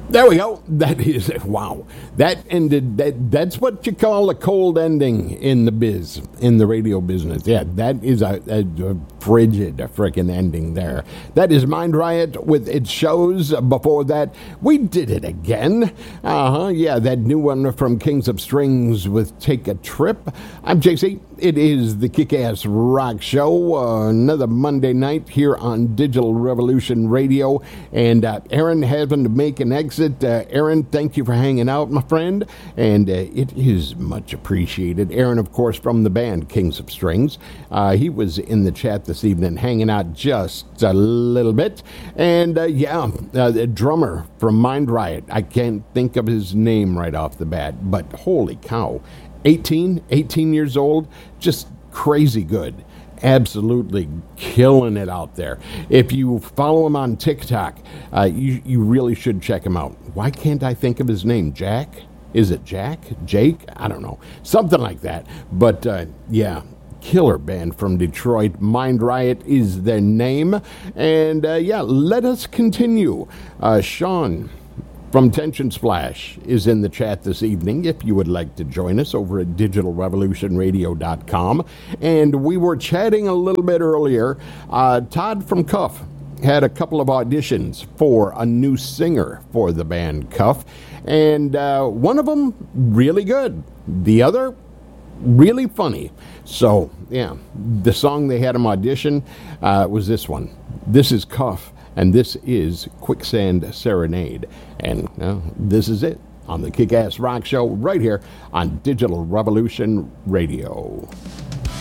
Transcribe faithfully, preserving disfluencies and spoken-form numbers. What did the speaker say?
There we go. That is, wow. That ended, that, that's what you call a cold ending in the biz, in the radio business. Yeah, that is a, a, a frigid a freaking ending there. That is Mind Riot with its shows. Before that, we did it again. Uh-huh, yeah, that new one from Kings of Strings with Take a Trip. I'm J C. It is the Kick-Ass Rock Show, uh, another Monday night here on Digital Revolution Radio. And uh, Aaron having to make an exit. Uh, Aaron, thank you for hanging out, my friend. And uh, it is much appreciated. Aaron, of course, from the band Kings of Strings. Uh, he was in the chat this evening, hanging out just a little bit. And uh, yeah, uh, the drummer from Mind Riot. I can't think of his name right off the bat, but holy cow. eighteen, eighteen years old, just crazy good. Absolutely killing it out there. If you follow him on TikTok, uh, you, you really should check him out. Why can't I think of his name? Jack? Is it Jack? Jake? I don't know. Something like that. But uh, yeah, killer band from Detroit. Mind Riot is their name. And uh, yeah, let us continue. Uh, Sean from Tension Splash is in the chat this evening if you would like to join us over at digital revolution radio dot com. And we were chatting a little bit earlier. Uh, Todd from Cuff had a couple of auditions for a new singer for the band Cuff. And uh, one of them really good. The other really funny. So, yeah, the song they had him audition uh, was this one. This is Cuff. And this is Quicksand Serenade. And uh, this is it on the Kick-Ass Rock Show right here on Digital Revolution Radio.